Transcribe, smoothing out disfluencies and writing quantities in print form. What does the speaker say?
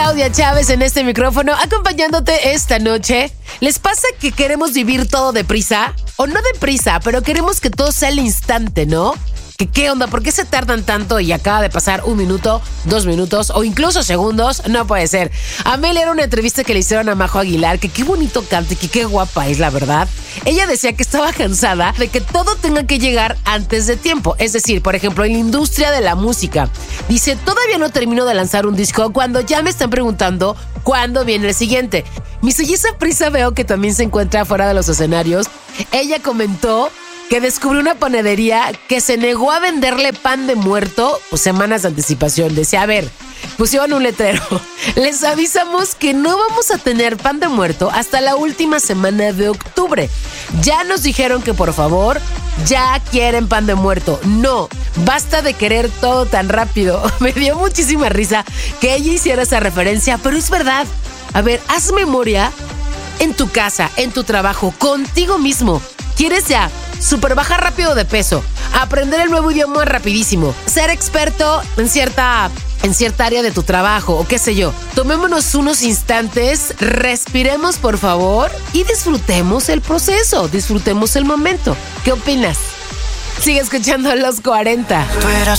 Claudia Chávez en este micrófono, acompañándote esta noche. ¿Les pasa que queremos vivir todo deprisa? O no deprisa, pero queremos que todo sea al instante, ¿no? ¿Qué onda? ¿Por qué se tardan tanto y acaba de pasar 1 minuto, 2 minutos o incluso segundos? No puede ser. A Mel era una entrevista que le hicieron a Majo Aguilar, que qué bonito canta y que qué guapa es, la verdad. Ella decía que estaba cansada de que todo tenga que llegar antes de tiempo. Es decir, por ejemplo, en la industria de la música. Dice, todavía no termino de lanzar un disco cuando ya me están preguntando cuándo viene el siguiente. Mi esa prisa veo que también se encuentra fuera de los escenarios. Ella comentó que descubrió una panadería que se negó a venderle pan de muerto semanas de anticipación. Decía, a ver, pusieron un letrero. Les avisamos que no vamos a tener pan de muerto hasta la última semana de octubre. Ya nos dijeron que por favor, ya quieren pan de muerto. No, basta de querer todo tan rápido. Me dio muchísima risa que ella hiciera esa referencia, pero es verdad. A ver, haz memoria en tu casa, en tu trabajo, contigo mismo. ¿Quieres ya super bajar rápido de peso, aprender el nuevo idioma rapidísimo, ser experto en cierta área de tu trabajo o qué sé yo? Tomémonos unos instantes, respiremos por favor y disfrutemos el proceso, disfrutemos el momento. ¿Qué opinas? Sigue escuchando Los 40. Tú eras